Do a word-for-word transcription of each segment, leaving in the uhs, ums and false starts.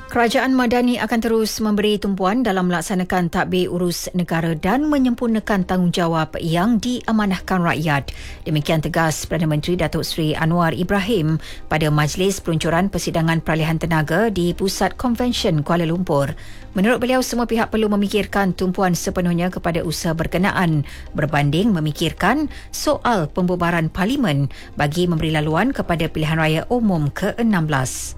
Kerajaan Madani akan terus memberi tumpuan dalam melaksanakan tadbir urus negara dan menyempurnakan tanggungjawab yang diamanahkan rakyat. Demikian tegas Perdana Menteri Datuk Seri Anwar Ibrahim pada Majlis Peluncuran Persidangan Peralihan Tenaga di Pusat Konvensyen Kuala Lumpur. Menurut beliau, semua pihak perlu memikirkan tumpuan sepenuhnya kepada usaha berkenaan berbanding memikirkan soal pembubaran Parlimen bagi memberi laluan kepada pilihan raya umum ke enam belas.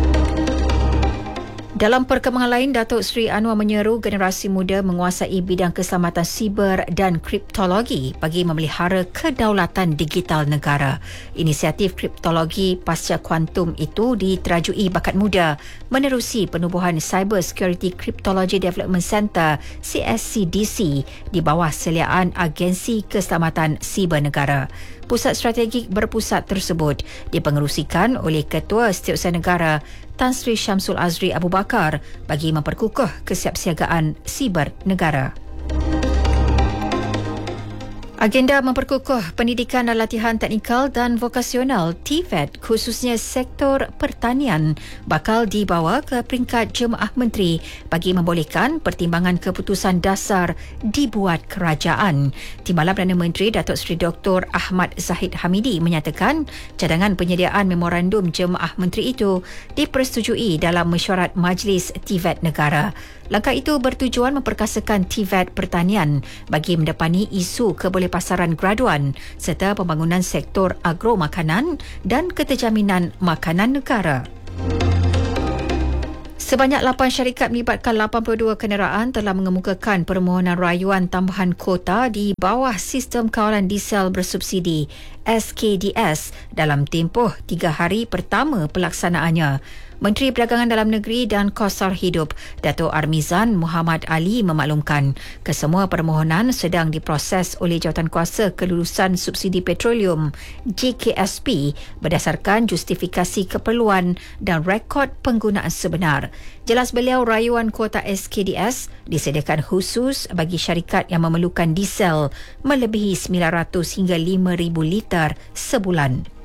Dalam perkembangan lain, Datuk Seri Anwar menyeru generasi muda menguasai bidang keselamatan siber dan kriptologi bagi memelihara kedaulatan digital negara. Inisiatif kriptologi pasca kuantum itu diterajui bakat muda menerusi penubuhan Cyber Security Cryptology Development Centre C S C D C di bawah seliaan Agensi Keselamatan Siber Negara. Pusat strategik berpusat tersebut dipengerusikan oleh Ketua Setiausaha Negara Tan Sri Syamsul Azri Abu Bakar bagi memperkukuh kesiapsiagaan siber negara. Agenda memperkukuh pendidikan dan latihan teknikal dan vokasional T V E T khususnya sektor pertanian bakal dibawa ke peringkat Jemaah Menteri bagi membolehkan pertimbangan keputusan dasar dibuat kerajaan. Timbalan Perdana Menteri Datuk Seri Doktor Ahmad Zahid Hamidi menyatakan cadangan penyediaan memorandum Jemaah Menteri itu dipersetujui dalam mesyuarat Majlis T V E T Negara. Langkah itu bertujuan memperkasakan T V E T pertanian bagi mendepani isu kebolehpasaran graduan serta pembangunan sektor agro makanan dan keterjaminan makanan negara. Sebanyak lapan syarikat melibatkan lapan puluh dua kenderaan telah mengemukakan permohonan rayuan tambahan kota di bawah Sistem Kawalan Diesel Bersubsidi S K D S dalam tempoh tiga hari pertama pelaksanaannya. Menteri Perdagangan Dalam Negeri dan Kosar Hidup Dato' Armizan Muhammad Ali memaklumkan kesemua permohonan sedang diproses oleh Jawatankuasa Kelulusan Subsidi Petroleum J K S P berdasarkan justifikasi keperluan dan rekod penggunaan sebenar. Jelas beliau, rayuan kuota S K D S disediakan khusus bagi syarikat yang memerlukan diesel melebihi sembilan ratus hingga lima ribu liter sebulan.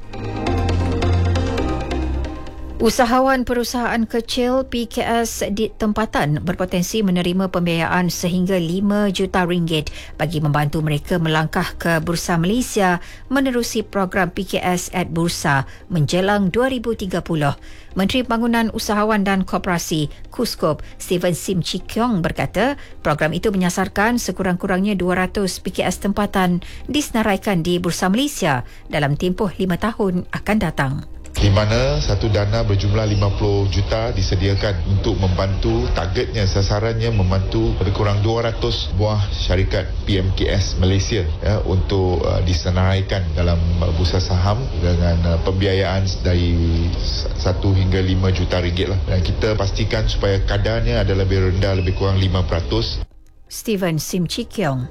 Usahawan perusahaan kecil P K S di tempatan berpotensi menerima pembiayaan sehingga lima juta ringgit bagi membantu mereka melangkah ke Bursa Malaysia menerusi program P K S at Bursa menjelang dua ribu tiga puluh. Menteri Pembangunan Usahawan dan Koperasi KUSKOP Steven Sim Chee Kiong berkata program itu menyasarkan sekurang-kurangnya dua ratus P K S tempatan disenaraikan di Bursa Malaysia dalam tempoh lima tahun akan datang. Di mana satu dana berjumlah lima puluh juta disediakan untuk membantu, targetnya, sasarannya membantu lebih kurang dua ratus buah syarikat P M K S Malaysia ya, untuk uh, disenaraikan dalam uh, bursa saham dengan uh, pembiayaan dari satu hingga lima juta ringgit lah. Dan kita pastikan supaya kadarnya adalah lebih rendah, lebih kurang lima peratus. Steven Sim Chee Kiong.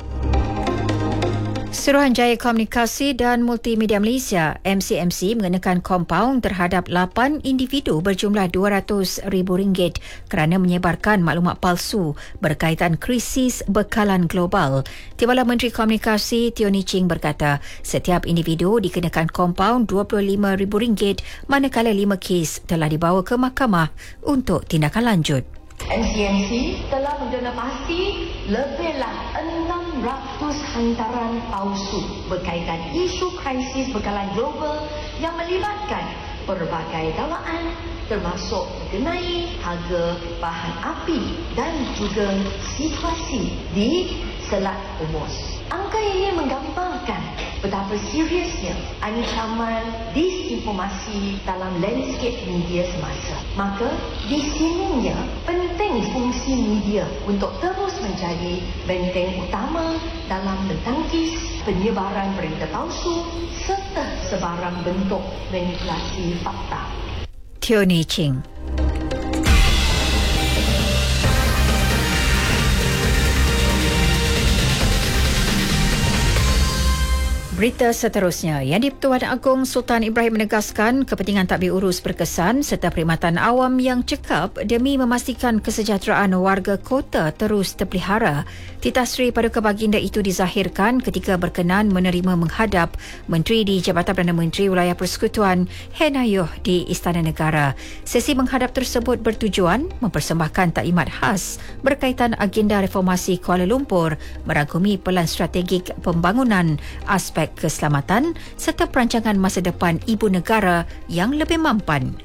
Suruhanjaya Komunikasi dan Multimedia Malaysia M C M C mengenakan kompaun terhadap lapan individu berjumlah dua ratus ribu ringgit kerana menyebarkan maklumat palsu berkaitan krisis bekalan global. Timbalan Menteri Komunikasi Tioni Ching berkata setiap individu dikenakan kompaun dua puluh lima ribu ringgit manakala lima kes telah dibawa ke mahkamah untuk tindakan lanjut. M C M C telah mendedapati lebihlah enam ratus hantaran palsu berkaitan isu krisis bekalan global yang melibatkan berbagai dakwaan termasuk mengenai harga bahan api dan juga situasi di Selat Hormuz. Angka ini menggambarkan betapa seriusnya ancaman disinformasi dalam landscape media semasa. Maka, di sininya penting fungsi media untuk terus menjadi benteng utama dalam mentangkis penyebaran berita palsu serta sebarang bentuk manipulasi fakta. Tioni Ching. Berita seterusnya, Yang di-Pertuan Agong Sultan Ibrahim menegaskan kepentingan tadbir urus berkesan serta perkhidmatan awam yang cekap demi memastikan kesejahteraan warga kota terus terpelihara. Titah Seri Paduka Baginda itu dizahirkan ketika berkenan menerima menghadap Menteri di Jabatan Perdana Menteri Wilayah Persekutuan Henayuh di Istana Negara. Sesi menghadap tersebut bertujuan mempersembahkan taklimat khas berkaitan agenda reformasi Kuala Lumpur, merangkumi pelan strategik pembangunan, aspek keselamatan serta perancangan masa depan ibu negara yang lebih mampan.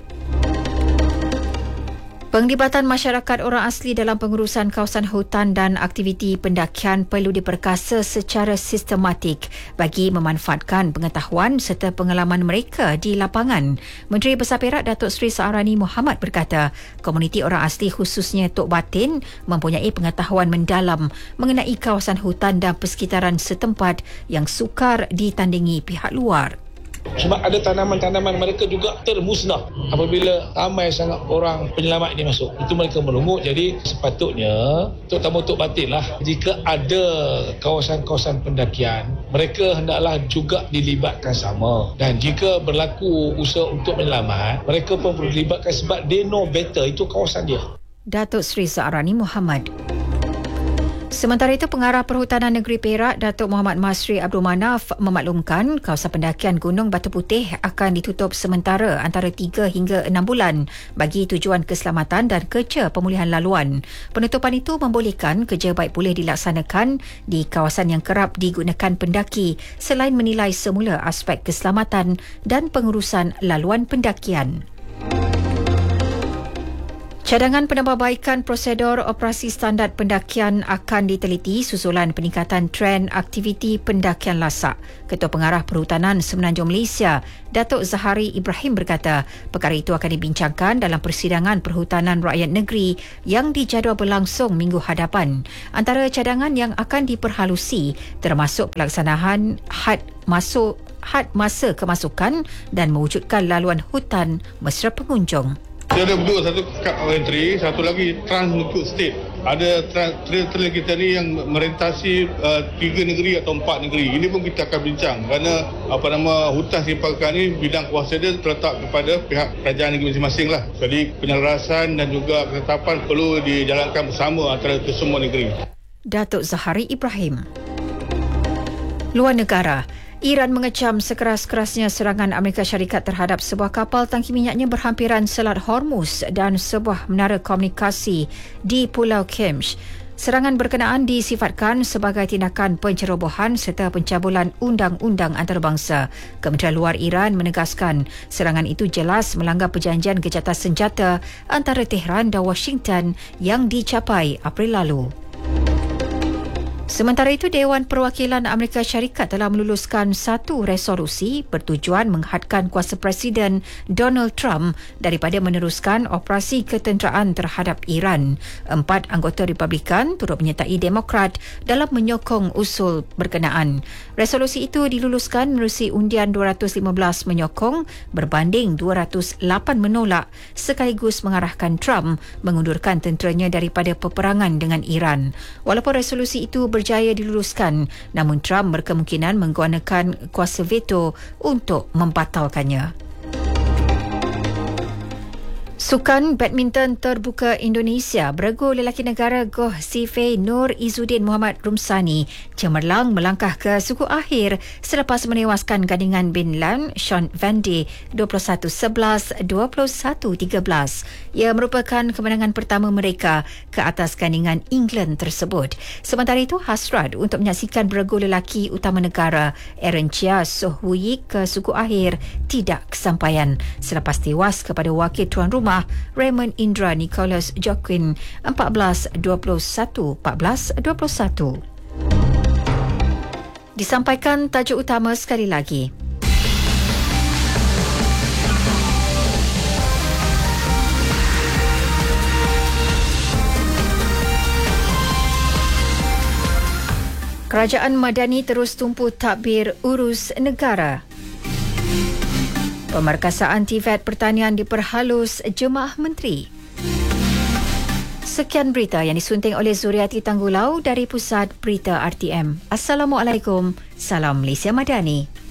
Penglibatan masyarakat orang asli dalam pengurusan kawasan hutan dan aktiviti pendakian perlu diperkasa secara sistematik bagi memanfaatkan pengetahuan serta pengalaman mereka di lapangan. Menteri Besar Perak Datuk Seri Saarani Muhammad berkata, komuniti orang asli khususnya Tok Batin mempunyai pengetahuan mendalam mengenai kawasan hutan dan persekitaran setempat yang sukar ditandingi pihak luar. Sebab ada tanaman-tanaman mereka juga termusnah apabila ramai sangat orang penyelamat ini masuk. Itu mereka merungut. Jadi sepatutnya terutama Tok Batin lah, jika ada kawasan-kawasan pendakian, mereka hendaklah juga dilibatkan sama. Dan jika berlaku usaha untuk menyelamat, mereka pun perlu dilibatkan sebab they know better, itu kawasan dia. Datuk Seri Saarani Muhammad. Sementara itu, Pengarah Perhutanan Negeri Perak, Datuk Muhammad Masri Abdul Manaf memaklumkan kawasan pendakian Gunung Batu Putih akan ditutup sementara antara tiga hingga enam bulan bagi tujuan keselamatan dan kerja pemulihan laluan. Penutupan itu membolehkan kerja baik pulih dilaksanakan di kawasan yang kerap digunakan pendaki selain menilai semula aspek keselamatan dan pengurusan laluan pendakian. Cadangan penambahbaikan prosedur operasi standard pendakian akan diteliti susulan peningkatan trend aktiviti pendakian lasak. Ketua Pengarah Perhutanan Semenanjung Malaysia, Datuk Zahari Ibrahim berkata, perkara itu akan dibincangkan dalam persidangan Perhutanan Rakyat Negeri yang dijadual berlangsung minggu hadapan. Antara cadangan yang akan diperhalusi termasuk pelaksanaan had masuk had masa kemasukan dan mewujudkan laluan hutan mesra pengunjung. Kita ada berdua, satu kad entry, satu lagi trans mengikut state. Ada trail-trail kita ni yang merentasi uh, tiga negeri atau empat negeri. Ini pun kita akan bincang kerana apa nama hutan simpakan ni bidang kuasa dia terletak kepada pihak kerajaan negeri masing-masing lah. Jadi penyelarasan dan juga ketetapan perlu dijalankan bersama antara kesemua negeri. Datuk Zahari Ibrahim. Luar negara. Iran mengecam sekeras-kerasnya serangan Amerika Syarikat terhadap sebuah kapal tangki minyaknya berhampiran Selat Hormuz dan sebuah menara komunikasi di Pulau Kemsh. Serangan berkenaan disifatkan sebagai tindakan pencerobohan serta pencabulan undang-undang antarabangsa. Kementerian Luar Iran menegaskan serangan itu jelas melanggar perjanjian gencatan senjata antara Tehran dan Washington yang dicapai April lalu. Sementara itu, Dewan Perwakilan Amerika Syarikat telah meluluskan satu resolusi bertujuan menghadkan kuasa Presiden Donald Trump daripada meneruskan operasi ketenteraan terhadap Iran. Empat anggota Republikan turut menyertai Demokrat dalam menyokong usul berkenaan. Resolusi itu diluluskan menerusi undian dua ratus lima belas menyokong berbanding dua ratus lapan menolak, sekaligus mengarahkan Trump mengundurkan tenteranya daripada peperangan dengan Iran. Walaupun resolusi itu berjaya diluluskan, namun Trump berkemungkinan menggunakan kuasa veto untuk membatalkannya. Sukan badminton terbuka Indonesia, beregu lelaki negara Goh Sifei Nur Izzuddin Muhammad Rumsani cemerlang melangkah ke suku akhir selepas menewaskan gandingan bin Lan Sean Van Dee dua puluh satu sebelas, dua puluh satu tiga belas. Ia merupakan kemenangan pertama mereka ke atas gandingan England tersebut. Sementara itu, hasrat untuk menyaksikan beregu lelaki utama negara Aaron Chia Soh Woo-yik ke suku akhir tidak kesampaian selepas tewas kepada wakil tuan rumah Raymond Indra Nicholas Joaquin empat belas dua puluh satu, empat belas dua puluh satu. Disampaikan tajuk utama sekali lagi. Kerajaan Madani terus tumpu takbir urus negara. Pemerkasaan T V E T Pertanian diperhalus Jemaah Menteri. Sekian berita yang disunting oleh Zuriati Tanggulau dari Pusat Berita R T M. Assalamualaikum. Salam Malaysia Madani.